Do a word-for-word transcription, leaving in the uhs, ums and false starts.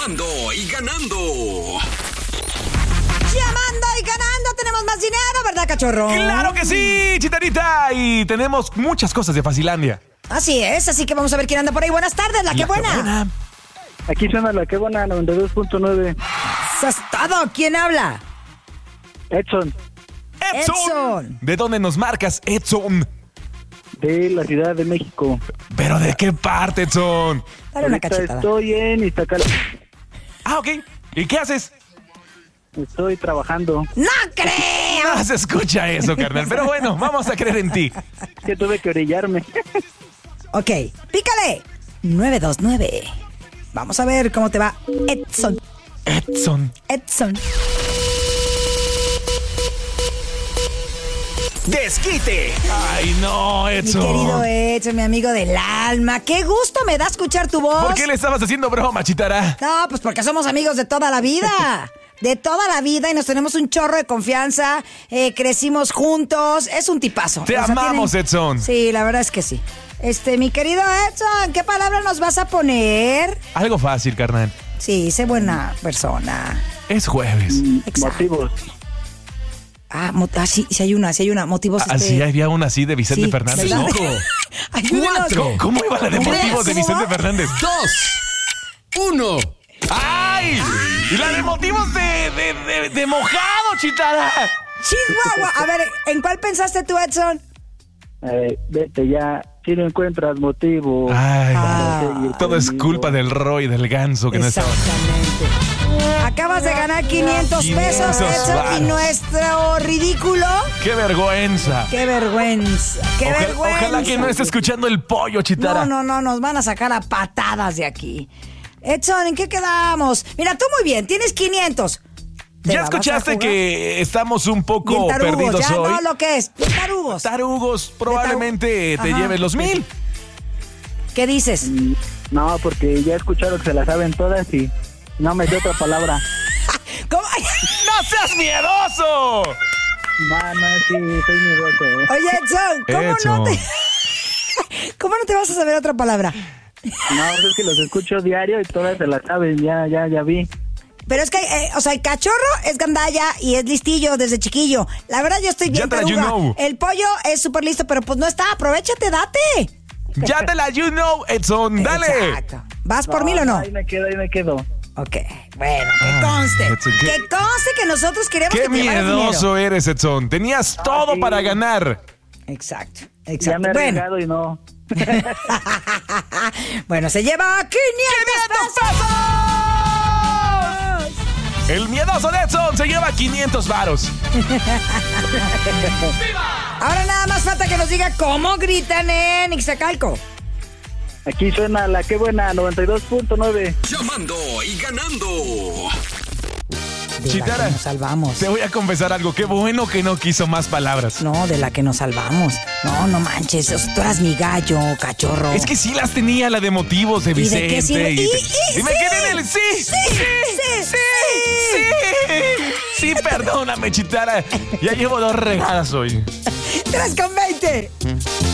Llamando y ganando. Llamando y ganando, tenemos más dinero, ¿verdad, cachorro? ¡Claro que sí, Chitarita! Y tenemos muchas cosas de Facilandia. Así es, así que vamos a ver quién anda por ahí. Buenas tardes, la, La que buena. que buena. Aquí suena la que buena, noventa y dos punto nueve. Eso es todo. ¿Quién habla? Edson, Edson. Edson. ¿De dónde nos marcas, Edson? de la Ciudad de México. ¿Pero de qué parte, Edson? Dale una Ahorita cachetada. estoy en Iztacalco. Ah, ok. ¿Y qué haces? Estoy trabajando. ¡No creo! No se escucha eso, carnal. Pero bueno, vamos a creer en ti. Que tuve que orillarme. Ok, pícale. nueve dos nueve. Vamos a ver cómo te va, Edson. Edson. Edson. Desquite. Ay, no, Mi Edson. querido Edson, mi amigo del alma. Qué gusto me da escuchar tu voz. ¿Por qué le estabas haciendo broma, Chitara? No, pues porque somos amigos de toda la vida. De toda la vida y nos tenemos un chorro de confianza. Eh, crecimos juntos. Es un tipazo. Te O sea, amamos, tiene- Edson. Sí, la verdad es que sí. Este, mi querido Edson, ¿qué palabra nos vas a poner? Algo fácil, carnal. Sí, sé buena persona. Es jueves. Exacto. Motivos. Ah, mo- ah, sí, sí hay una, sí hay una. Motivos. Así este... había una así de Vicente Sí, Fernández. ¿verdad? ¿No? Ayúdenos. Cuatro. ¿Cómo iba la de ¿Cómo? motivos de Vicente Fernández? Dos. Uno. ¡Ay! Y la de motivos de, de, de, de mojado, Chitara. Chihuahua. A ver, ¿en cuál pensaste tú, Edson? Eh, vete ya. Si no encuentras motivo. Ay, Ah. todo es culpa del Roy, del ganso que no estaba. Exactamente. Acabas de ganar quinientos pesos, quinientos Edson, y varos. nuestro ridículo. ¡Qué vergüenza! ¡Qué vergüenza! ¡Qué Ojalá, vergüenza! ojalá que no esté escuchando el pollo, Chitara. No, no, no, nos van a sacar a patadas de aquí. Edson, ¿en qué quedamos? Mira, tú muy bien, tienes quinientos. ¿Te ¿Ya la vas a escuchaste jugar? que estamos un poco Bien tarugos, perdidos ya hoy? no lo que es. Bien tarugos. Tarugos, probablemente te Ajá. lleves los mil. ¿Qué dices? No, porque ya he escuchado que se las saben todas y no me dio otra palabra. ¿Cómo? ¡No seas miedoso! No, no, sí, soy miedoso. Oye, Edson, ¿cómo Edson. no te... ¿Cómo no te vas a saber otra palabra? No, es que los escucho diario y todas se las saben, ya, ya, ya vi. Pero es que, eh, o sea, el cachorro es gandalla y es listillo desde chiquillo. La verdad, yo estoy bien Ya te la you taruga. know. El pollo es súper listo, pero pues no está. Aprovechate, date. Ya te la you know, Edson, dale. Exacto. ¿Vas por mil o no? Ahí me quedo, ahí me quedo. Ok, bueno, que Ah, conste. Edson, ¿qué? Que conste que nosotros queremos ¡Qué que te llevaras miedoso dinero. eres, Edson! Tenías todo sí. para ganar. Exacto, Ya exacto. me he Bueno. arriesgado y no. Bueno, se lleva quinientos pesos. El miedoso de Edson se lleva quinientos varos. Ahora nada más falta que nos diga cómo gritan en Ixtacalco. Aquí suena la que buena, noventa y dos punto nueve. Llamando y ganando. De Chitara, la que nos salvamos. Te voy a confesar algo. Qué bueno que no quiso más palabras. No, de la que nos salvamos. No, no manches. o sea, Tú eras mi gallo, cachorro. Es que sí las tenía, la de motivos de ¿Y de Vicente. qué sirve? y, Y- te- y- y me sí. quedé en el sí. Sí, sí, sí, sí. Sí, perdóname, Chitara. Ya llevo dos regadas hoy. tres con veinte.